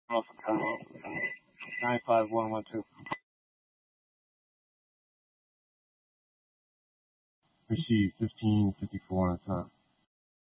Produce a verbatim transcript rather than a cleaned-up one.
nine five one one two. Receive fifteen fifty-four on the time.